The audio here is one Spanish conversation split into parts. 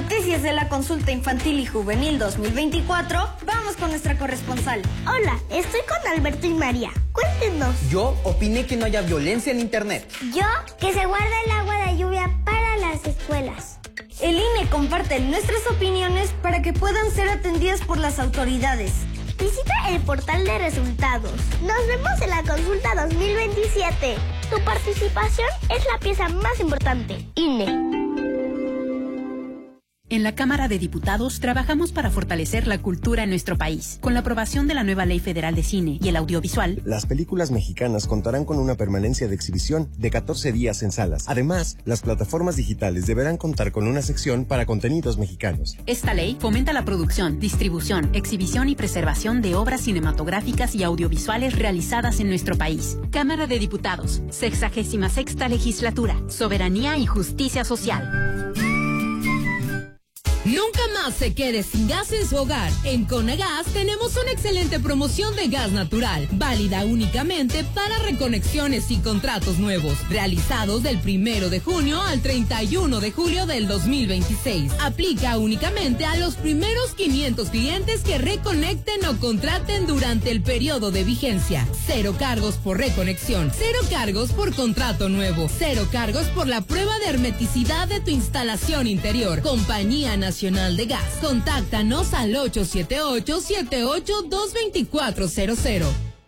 noticias de la consulta infantil y juvenil 2024, vamos con nuestra corresponsal. Hola, estoy con Alberto y María. Cuéntenos. Yo opiné que no haya violencia en internet. Yo, que se guarde el agua de lluvia para las escuelas. El INE comparte nuestras opiniones para que puedan ser atendidas por las autoridades. Visita el portal de resultados. Nos vemos en la consulta 2027. Tu participación es la pieza más importante. INE. En la Cámara de Diputados trabajamos para fortalecer la cultura en nuestro país. Con la aprobación de la nueva Ley Federal de Cine y el Audiovisual, las películas mexicanas contarán con una permanencia de exhibición de 14 días en salas. Además, las plataformas digitales deberán contar con una sección para contenidos mexicanos. Esta ley fomenta la producción, distribución, exhibición y preservación de obras cinematográficas y audiovisuales realizadas en nuestro país. Cámara de Diputados, 66ª Legislatura, Soberanía y Justicia Social. Nunca más se quede sin gas en su hogar. En Conagas tenemos una excelente promoción de gas natural, válida únicamente para reconexiones y contratos nuevos, realizados del 1 de junio al 31 de julio del 2026. Aplica únicamente a los primeros 500 clientes que reconecten o contraten durante el periodo de vigencia. 0 cargos por reconexión, 0 cargos por contrato nuevo, 0 cargos por la prueba de hermeticidad de tu instalación interior. Compañía Nacional de Gas. Contáctanos al 878-78-22400.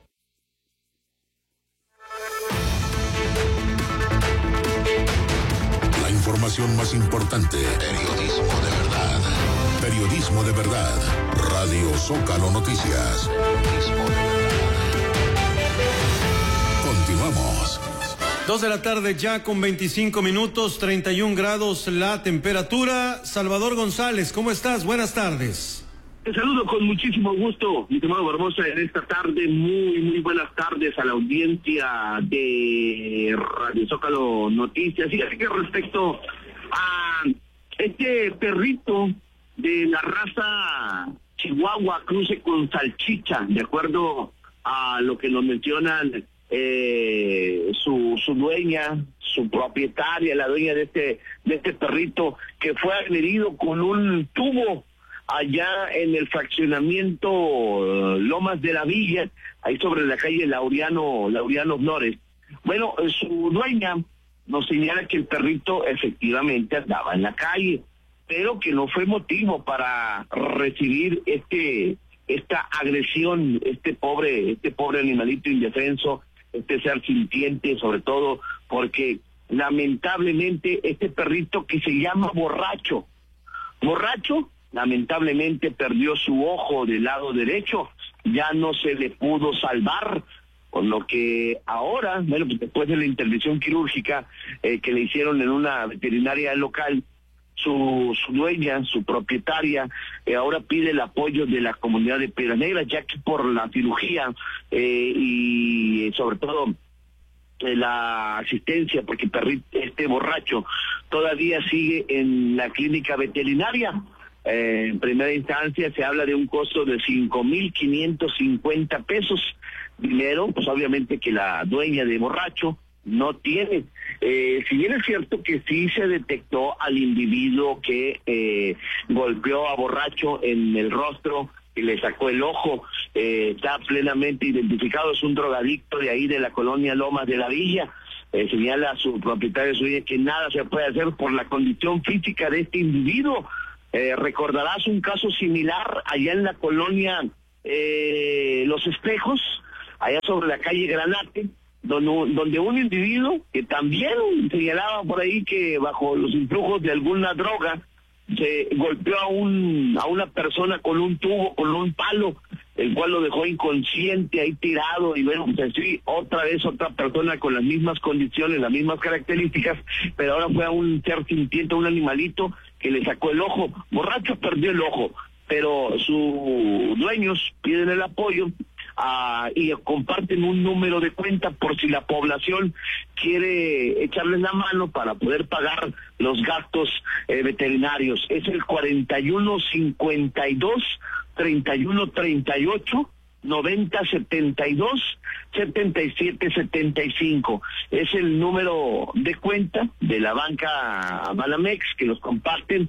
La información más importante. Periodismo de verdad. Periodismo de verdad. Radio Zócalo Noticias. Periodismo de verdad. Continuamos. 2 de la tarde ya con 25 minutos, 31 grados la temperatura. Salvador González, ¿cómo estás? Buenas tardes. Te saludo con muchísimo gusto, mi estimado Barbosa, en esta tarde. Muy buenas tardes a la audiencia de Radio Zócalo Noticias. Y así que respecto a este perrito de la raza Chihuahua cruce con salchicha, de acuerdo a lo que nos mencionan su dueña, su propietaria, la dueña de este perrito, que fue agredido con un tubo allá en el fraccionamiento Lomas de la Villa, ahí sobre la calle Laureano Flores. Bueno, su dueña nos señala que el perrito efectivamente andaba en la calle, pero que no fue motivo para recibir esta agresión, este pobre animalito indefenso, este ser sintiente, sobre todo porque lamentablemente este perrito, que se llama Borracho, lamentablemente perdió su ojo del lado derecho, ya no se le pudo salvar, por lo que ahora, bueno, pues después de la intervención quirúrgica que le hicieron en una veterinaria local, su dueña, su propietaria, ahora pide el apoyo de la comunidad de Piedras Negras, ya que por la cirugía y sobre todo la asistencia, porque este Borracho todavía sigue en la clínica veterinaria. En primera instancia se habla de un costo de 5,550 pesos, dinero pues obviamente que la dueña de Borracho no tiene. Si bien es cierto que sí se detectó al individuo que golpeó a Borracho en el rostro y le sacó el ojo, está plenamente identificado, es un drogadicto de ahí de la colonia Lomas de la Villa. Señala a su propietario que nada se puede hacer por la condición física de este individuo. Recordarás un caso similar allá en la colonia Los Espejos, allá sobre la calle Granate, donde un individuo que también señalaba por ahí que bajo los influjos de alguna droga se golpeó a una persona con un tubo, con un palo, el cual lo dejó inconsciente ahí tirado. Y bueno, pues sí, otra vez otra persona con las mismas condiciones, las mismas características, pero ahora fue a un ser sintiente, un animalito que le sacó el ojo. Borracho perdió el ojo, pero sus dueños piden el apoyo y comparten un número de cuenta por si la población quiere echarles la mano para poder pagar los gastos veterinarios. Es el 4152-3138, 9072-7775. Es el número de cuenta de la banca Banamex que los comparten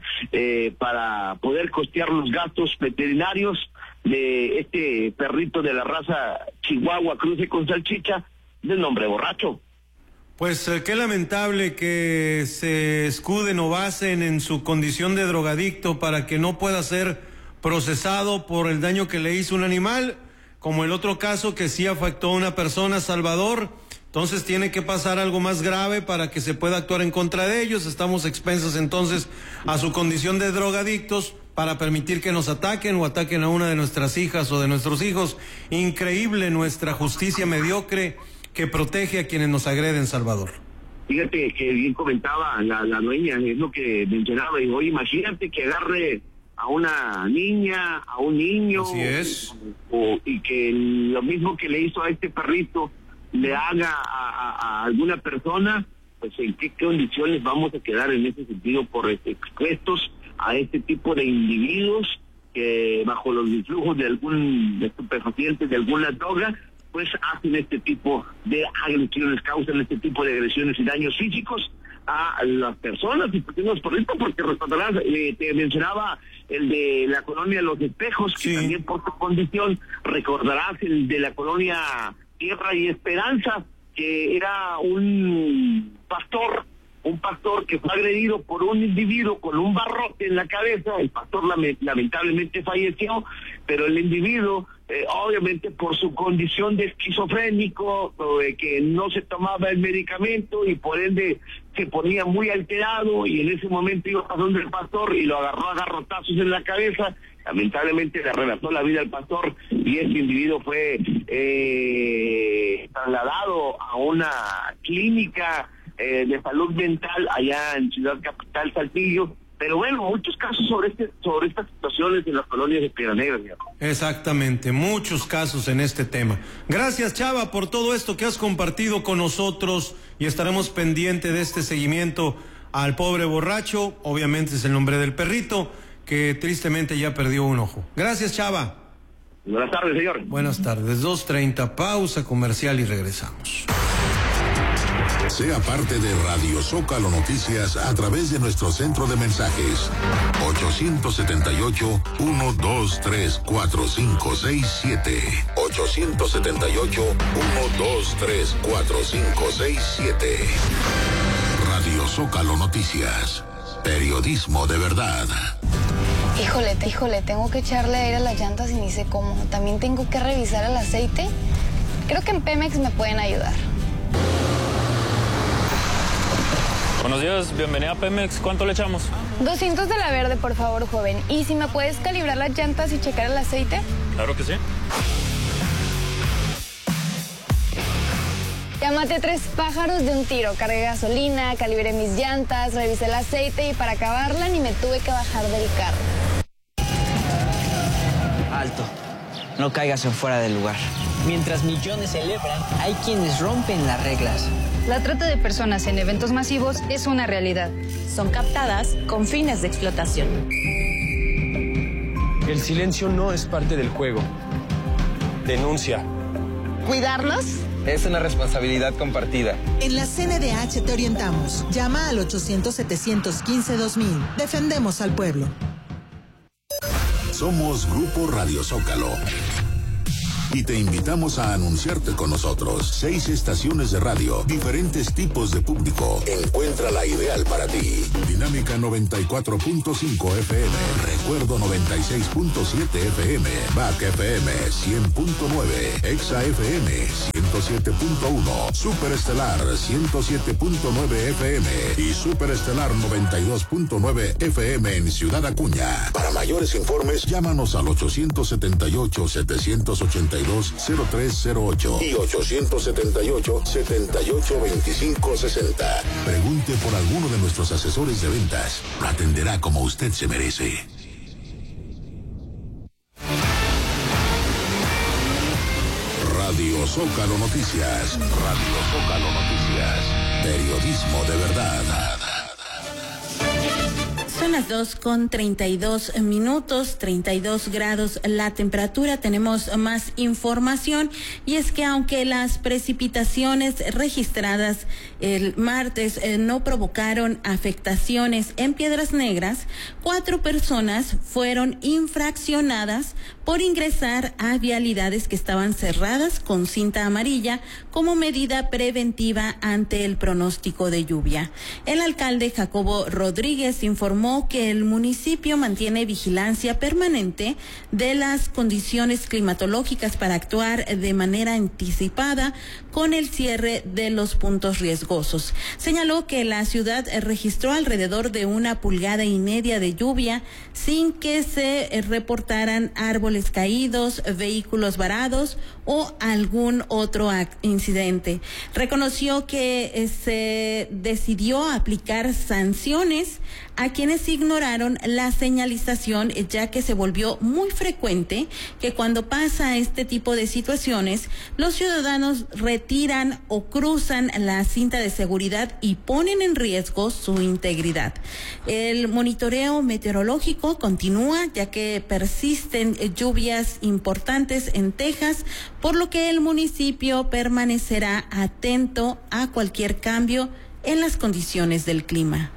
para poder costear los gastos veterinarios de este perrito de la raza Chihuahua cruce con salchicha del nombre Borracho. Pues qué lamentable que se escuden o basen en su condición de drogadicto para que no pueda ser procesado por el daño que le hizo un animal, como el otro caso que sí afectó a una persona, Salvador. Entonces tiene que pasar algo más grave para que se pueda actuar en contra de ellos. Estamos expensas entonces a su condición de drogadictos para permitir que nos ataquen o ataquen a una de nuestras hijas o de nuestros hijos. Increíble nuestra justicia mediocre que protege a quienes nos agreden, Salvador. Fíjate que bien comentaba la dueña, es lo que mencionaba, y oye, imagínate que agarre a una niña, a un niño. Así es. Y que lo mismo que le hizo a este perrito le haga a alguna persona, pues en qué condiciones vamos a quedar en ese sentido por expuestos a este tipo de individuos que bajo los influjos de algún estupefaciente, de alguna droga, pues hacen este tipo de agresiones, causan este tipo de agresiones y daños físicos a las personas y pequeños perritos, porque recordarás, te mencionaba el de la colonia Los Espejos, que sí, también por su condición, recordarás el de la colonia Tierra y Esperanza, que era un pastor que fue agredido por un individuo con un barrote en la cabeza. El pastor lamentablemente falleció, pero el individuo, obviamente por su condición de esquizofrénico, que no se tomaba el medicamento y por ende se ponía muy alterado, y en ese momento iba pasando el pastor y lo agarró a garrotazos en la cabeza. Lamentablemente le arrebató la vida al pastor y este individuo fue trasladado a una clínica de salud mental allá en Ciudad Capital, Saltillo. Pero bueno, muchos casos sobre estas situaciones en las colonias de Piedra Negra. Exactamente, muchos casos en este tema. Gracias, Chava, por todo esto que has compartido con nosotros, y estaremos pendientes de este seguimiento al pobre Borracho. Obviamente es el nombre del perrito, que tristemente ya perdió un ojo. Gracias, Chava. Buenas tardes, señor. Buenas tardes, 2:30, pausa comercial y regresamos. Sea parte de Radio Zócalo Noticias a través de nuestro centro de mensajes 878-123-4567 878-123-4567. Radio Zócalo Noticias, periodismo de verdad. Híjole, tengo que echarle aire a las llantas y ni sé cómo. También tengo que revisar el aceite. Creo que en Pemex me pueden ayudar. Buenos días, bienvenida a Pemex. ¿Cuánto le echamos? 200 de la verde, por favor, joven. ¿Y si me puedes calibrar las llantas y checar el aceite? Claro que sí. Ya maté 3 pájaros de un tiro. Cargué gasolina, calibré mis llantas, revisé el aceite y para acabarla ni me tuve que bajar del carro. Alto. No caigas en fuera del lugar. Mientras millones celebran, hay quienes rompen las reglas. La trata de personas en eventos masivos es una realidad. Son captadas con fines de explotación. El silencio no es parte del juego. Denuncia. ¿Cuidarnos? Es una responsabilidad compartida. En la CNDH te orientamos. Llama al 800-715-2000. Defendemos al pueblo. Somos Grupo Radio Zócalo y te invitamos a anunciarte con nosotros. 6 estaciones de radio, diferentes tipos de público. Encuentra la ideal para ti. Dinámica 94.5 FM, Recuerdo 96.7 FM, BAC FM 100.9, Exa FM 107.1, Superestelar 107.9 FM y Superestelar 92.9 FM en Ciudad Acuña. Para mayores informes, llámanos al 878-782-0308 y 878-782560. Pregunte por alguno de nuestros asesores de ventas. Lo atenderá como usted se merece. Radio Zócalo Noticias. Radio Zócalo Noticias. Periodismo de verdad. Son Son las 2:32, 32 grados la temperatura. Tenemos más información y es que aunque las precipitaciones registradas el martes no provocaron afectaciones en Piedras Negras, 4 personas fueron infraccionadas por ingresar a vialidades que estaban cerradas con cinta amarilla como medida preventiva ante el pronóstico de lluvia. El alcalde Jacobo Rodríguez informó que el municipio mantiene vigilancia permanente de las condiciones climatológicas para actuar de manera anticipada con el cierre de los puntos riesgosos. Señaló que la ciudad registró alrededor de 1,5 pulgadas de lluvia sin que se reportaran árboles caídos, vehículos varados o algún otro incidente. Reconoció que se decidió aplicar sanciones a quienes ignoraron la señalización, ya que se volvió muy frecuente que cuando pasa este tipo de situaciones, los ciudadanos retiran o cruzan la cinta de seguridad y ponen en riesgo su integridad. El monitoreo meteorológico continúa, ya que persisten lluvias importantes en Texas, por lo que el municipio permanecerá atento a cualquier cambio en las condiciones del clima.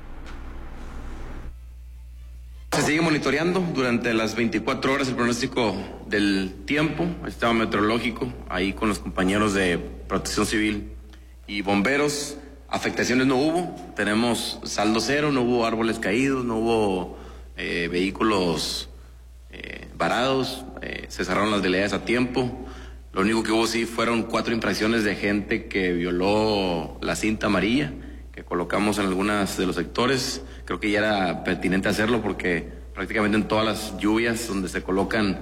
Se sigue monitoreando durante las 24 horas el pronóstico del tiempo, el estado meteorológico, ahí con los compañeros de Protección Civil y bomberos. Afectaciones no hubo, tenemos saldo cero, no hubo árboles caídos, no hubo vehículos varados, se cerraron las vialidades a tiempo. Lo único que hubo sí fueron 4 infracciones de gente que violó la cinta amarilla que colocamos en algunos de los sectores. Creo que ya era pertinente hacerlo porque prácticamente en todas las lluvias donde se colocan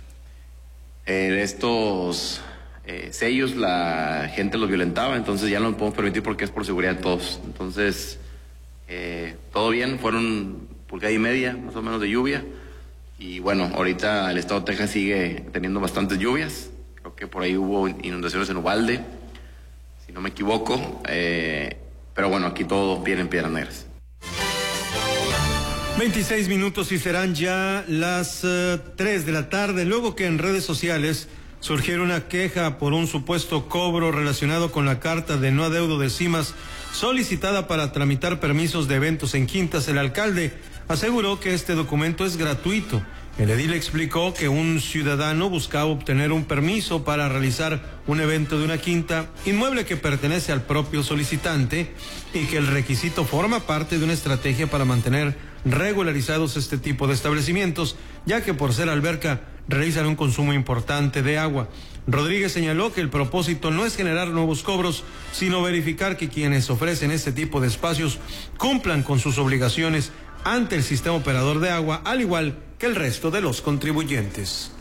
estos sellos, la gente los violentaba, entonces ya no lo podemos permitir porque es por seguridad de todos. Entonces, todo bien, fueron 1,5 pulgadas más o menos de lluvia. Y bueno, ahorita el estado de Texas sigue teniendo bastantes lluvias. Creo que por ahí hubo inundaciones en Uvalde, si no me equivoco. Pero bueno, aquí todo bien en Piedras Negras. 26 minutos y serán ya las 3 de la tarde, luego que en redes sociales surgiera una queja por un supuesto cobro relacionado con la carta de no adeudo de CIMAS solicitada para tramitar permisos de eventos en quintas. El alcalde aseguró que este documento es gratuito. El edil explicó que un ciudadano buscaba obtener un permiso para realizar un evento de una quinta, inmueble que pertenece al propio solicitante, y que el requisito forma parte de una estrategia para mantener regularizados este tipo de establecimientos, ya que por ser alberca realizan un consumo importante de agua. Rodríguez señaló que el propósito no es generar nuevos cobros, sino verificar que quienes ofrecen este tipo de espacios cumplan con sus obligaciones ante el sistema operador de agua, al igual que el resto de los contribuyentes.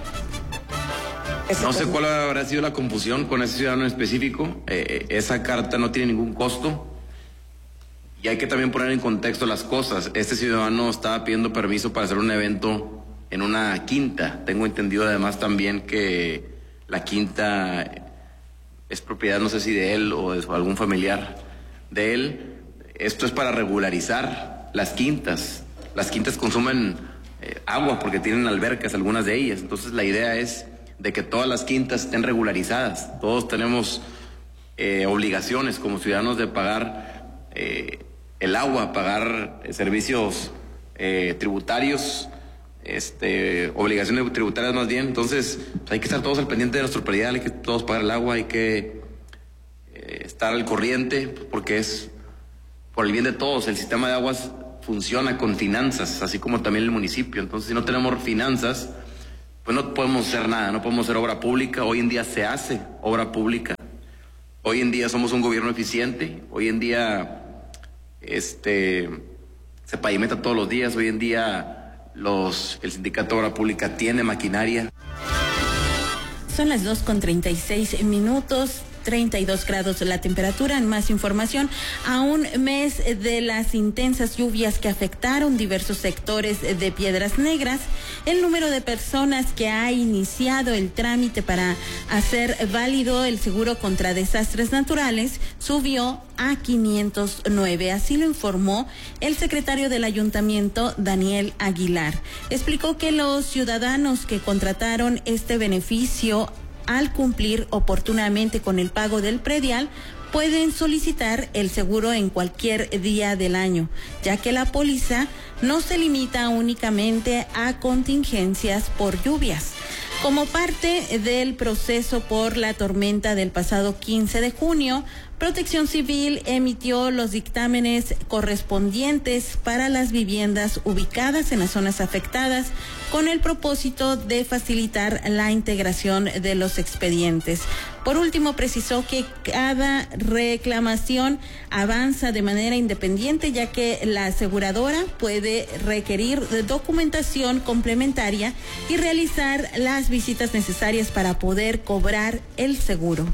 No sé cuál habrá sido la confusión con ese ciudadano en específico. Esa carta no tiene ningún costo y hay que también poner en contexto las cosas. Este ciudadano estaba pidiendo permiso para hacer un evento en una quinta. Tengo entendido además también que la quinta es propiedad, no sé si de él o de algún familiar de él. Esto es para regularizar las quintas. Las quintas consumen agua porque tienen albercas, algunas de ellas. Entonces la idea es de que todas las quintas estén regularizadas. Todos tenemos obligaciones como ciudadanos de pagar el agua, pagar servicios tributarios, obligaciones tributarias más bien. Entonces pues hay que estar todos al pendiente de nuestro predial, hay que todos pagar el agua, hay que estar al corriente porque es por el bien de todos. El sistema de aguas funciona con finanzas, así como también el municipio. Entonces, si no tenemos finanzas, pues no podemos hacer nada, no podemos hacer obra pública. Hoy en día se hace obra pública. Hoy en día somos un gobierno eficiente. Hoy en día se pavimenta todos los días. Hoy en día el sindicato de obra pública tiene maquinaria. Son las 2:36. 32 grados la temperatura. En más información, a un mes de las intensas lluvias que afectaron diversos sectores de Piedras Negras, el número de personas que ha iniciado el trámite para hacer válido el seguro contra desastres naturales subió a 509. Así lo informó el secretario del ayuntamiento, Daniel Aguilar. Explicó que los ciudadanos que contrataron este beneficio al cumplir oportunamente con el pago del predial pueden solicitar el seguro en cualquier día del año, ya que la póliza no se limita únicamente a contingencias por lluvias. Como parte del proceso por la tormenta del pasado 15 de junio, Protección Civil emitió los dictámenes correspondientes para las viviendas ubicadas en las zonas afectadas con el propósito de facilitar la integración de los expedientes. Por último, precisó que cada reclamación avanza de manera independiente, ya que la aseguradora puede requerir de documentación complementaria y realizar las visitas necesarias para poder cobrar el seguro.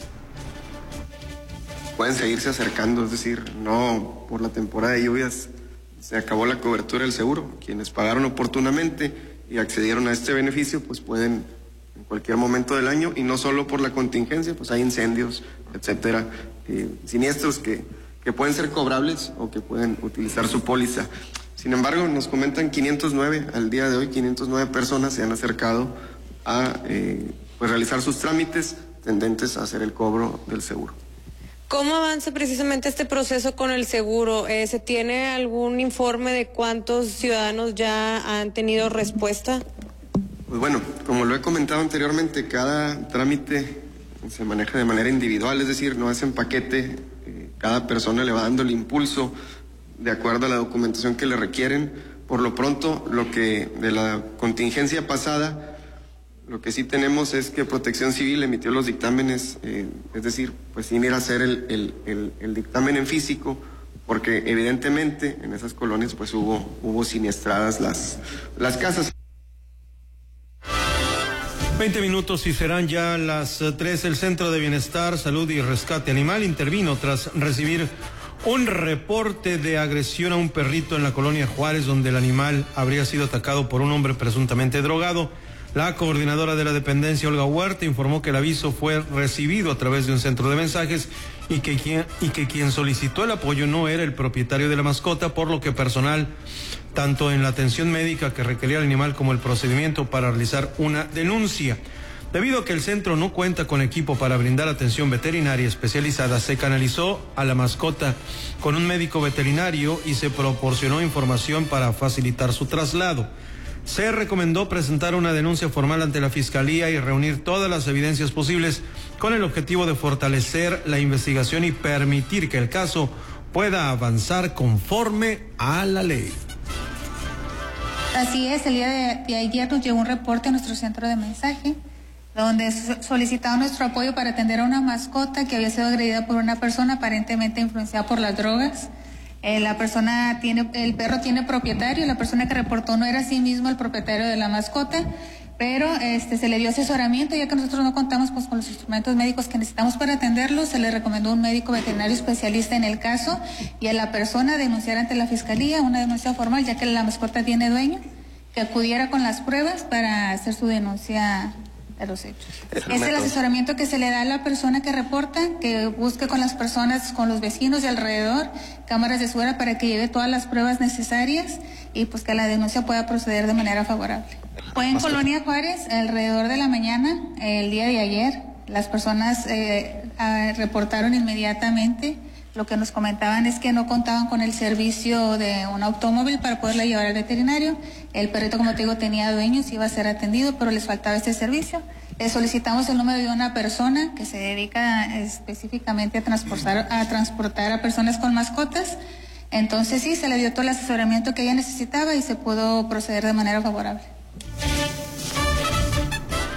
Pueden seguirse acercando, es decir, no por la temporada de lluvias se acabó la cobertura del seguro. Quienes pagaron oportunamente y accedieron a este beneficio, pues pueden en cualquier momento del año, y no solo por la contingencia, pues hay incendios, etcétera, siniestros que pueden ser cobrables o que pueden utilizar su póliza. Sin embargo, nos comentan 509, al día de hoy 509 personas se han acercado a pues realizar sus trámites tendentes a hacer el cobro del seguro. ¿Cómo avanza precisamente este proceso con el seguro? ¿Se tiene algún informe de cuántos ciudadanos ya han tenido respuesta? Pues bueno, como lo he comentado anteriormente, cada trámite se maneja de manera individual, es decir, no es en paquete, cada persona le va dando el impulso de acuerdo a la documentación que le requieren. Por lo pronto, lo que de la contingencia pasada, lo que sí tenemos es que Protección Civil emitió los dictámenes, es decir, pues sin ir a hacer el dictamen en físico, porque evidentemente en esas colonias pues hubo siniestradas las casas. 20 minutos y serán ya las 3. El Centro de Bienestar, Salud y Rescate Animal intervino tras recibir un reporte de agresión a un perrito en la colonia Juárez, donde el animal habría sido atacado por un hombre presuntamente drogado. La coordinadora de la dependencia, Olga Huerta, informó que el aviso fue recibido a través de un centro de mensajes y que quien solicitó el apoyo no era el propietario de la mascota, por lo que personal, tanto en la atención médica que requería el animal como el procedimiento para realizar una denuncia. Debido a que el centro no cuenta con equipo para brindar atención veterinaria especializada, se canalizó a la mascota con un médico veterinario y se proporcionó información para facilitar su traslado. Se recomendó presentar una denuncia formal ante la Fiscalía y reunir todas las evidencias posibles con el objetivo de fortalecer la investigación y permitir que el caso pueda avanzar conforme a la ley. Así es, el día de ayer nos llegó un reporte a nuestro centro de mensaje donde solicitaba nuestro apoyo para atender a una mascota que había sido agredida por una persona aparentemente influenciada por las drogas. El perro tiene propietario, la persona que reportó no era sí mismo el propietario de la mascota, pero se le dio asesoramiento, ya que nosotros no contamos pues con los instrumentos médicos que necesitamos para atenderlo. Se le recomendó un médico veterinario especialista en el caso y a la persona denunciar ante la Fiscalía una denuncia formal, ya que la mascota tiene dueño, que acudiera con las pruebas para hacer su denuncia de los hechos. Es el asesoramiento que se le da a la persona que reporta, que busque con las personas, con los vecinos de alrededor, cámaras de seguridad, para que lleve todas las pruebas necesarias y pues que la denuncia pueda proceder de manera favorable. Fue en Colonia Juárez, alrededor de la mañana, el día de ayer. Las personas reportaron inmediatamente. Lo que nos comentaban es que no contaban con el servicio de un automóvil para poderla llevar al veterinario. El perrito, como te digo, tenía dueños, iba a ser atendido, pero les faltaba este servicio. Les solicitamos el número de una persona que se dedica específicamente a transportar a personas con mascotas. Entonces sí, se le dio todo el asesoramiento que ella necesitaba y se pudo proceder de manera favorable.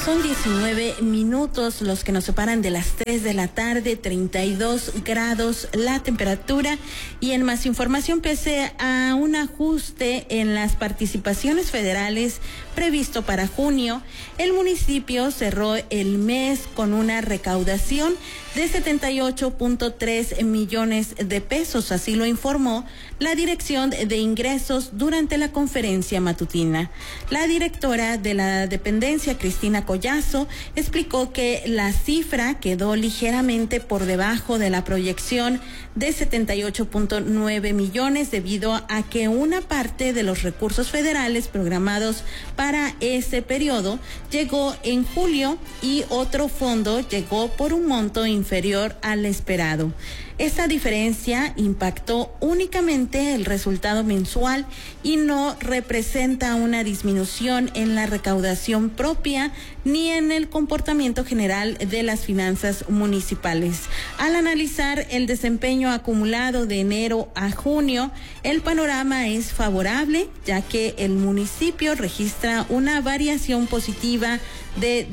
Son 19 minutos los que nos separan de las 3 de la tarde, 32 grados la temperatura. Y en más información, pese a un ajuste en las participaciones federales previsto para junio, el municipio cerró el mes con una recaudación de 78.3 millones de pesos, así lo informó la Dirección de Ingresos durante la conferencia matutina. La directora de la dependencia, Cristina Collazo, explicó que la cifra quedó ligeramente por debajo de la proyección de 78.9 millones debido a que una parte de los recursos federales programados para ese periodo llegó en julio y otro fondo llegó por un monto inferior al esperado. Esta diferencia impactó únicamente el resultado mensual y no representa una disminución en la recaudación propia ni en el comportamiento general de las finanzas municipales. Al analizar el desempeño acumulado de enero a junio, el panorama es favorable, ya que el municipio registra una variación positiva de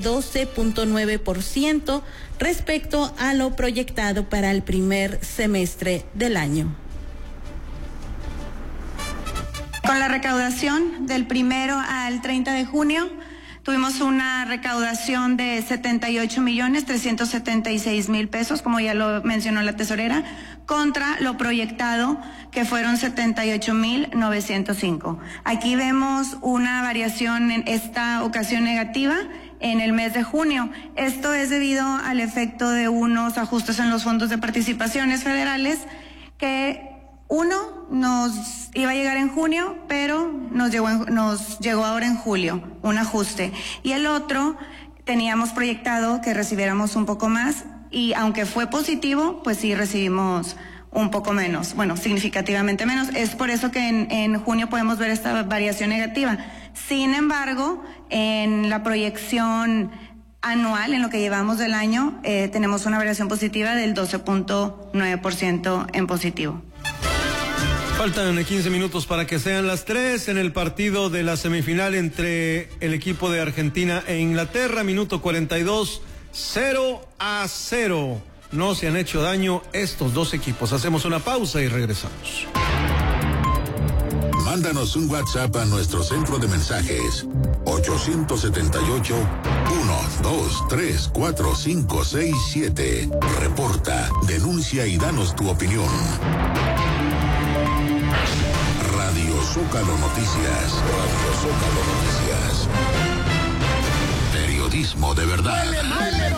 12.9% respecto a lo proyectado para el primer semestre del año. Con la recaudación del 1 al 30 de junio, tuvimos una recaudación de 78.376.000 pesos, como ya lo mencionó la tesorera, contra lo proyectado, que fueron 78.905. Aquí vemos una variación en esta ocasión negativa en el mes de junio. Esto es debido al efecto de unos ajustes en los fondos de participaciones federales que uno nos iba a llegar en junio, pero nos llegó ahora en julio, un ajuste. Y el otro, teníamos proyectado que recibiéramos un poco más y aunque fue positivo, pues sí recibimos un poco menos, bueno, significativamente menos. Es por eso que en junio podemos ver esta variación negativa. Sin embargo, en la proyección anual, en lo que llevamos del año, tenemos una variación positiva del 12.9% en positivo. Faltan 15 minutos para que sean las 3 en el partido de la semifinal entre el equipo de Argentina e Inglaterra. Minuto 42, 0-0. No se han hecho daño estos dos equipos. Hacemos una pausa y regresamos. Mándanos un WhatsApp a nuestro centro de mensajes 878-123-4567. Reporta, denuncia y danos tu opinión. Radio Zócalo Noticias. Radio Zócalo Noticias. Periodismo de verdad.